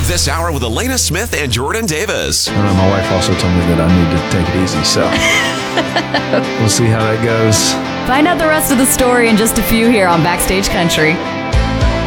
up this hour with Elena Smith and Jordan Davis. I don't know, my wife also told me that I need to take it easy, so we'll see how that goes. Find out the rest of the story in just a few here on Backstage Country.